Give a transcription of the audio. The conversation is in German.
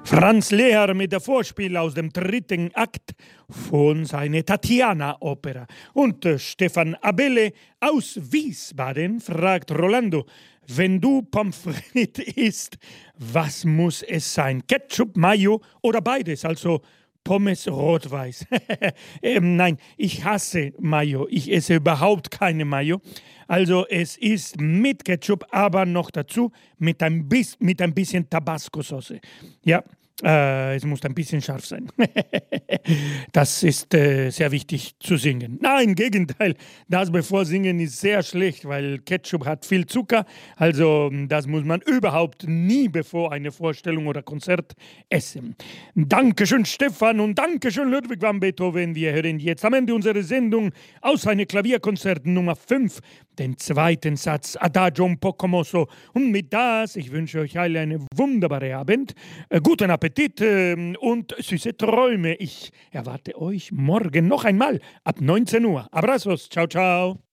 Franz Lehrer mit der Vorspiel aus dem dritten Akt von seiner Tatiana-Opera. Und Stefan Abele aus Wiesbaden fragt Rolando: Wenn du Pommes frites isst, was muss es sein? Ketchup, Mayo oder beides? Also Pommes rot-weiß. Nein, ich hasse Mayo. Ich esse überhaupt keine Mayo. Also es ist mit Ketchup, aber noch dazu mit ein bisschen Tabasco-Sauce. Ja, es muss ein bisschen scharf sein. Das ist sehr wichtig zu singen. Nein, im Gegenteil. Das bevor singen ist sehr schlecht, weil Ketchup hat viel Zucker. Also das muss man überhaupt nie bevor eine Vorstellung oder Konzert essen. Dankeschön Stefan und Dankeschön Ludwig van Beethoven. Wir hören jetzt am Ende unserer Sendung aus seinem Klavierkonzert Nummer 5 den zweiten Satz Adagio un poco mosso. Und mit das, ich wünsche euch alle einen wunderbaren Abend, guten Appetit und süße Träume. Ich erwarte euch morgen noch einmal ab 19 Uhr. Abrazos, ciao, ciao.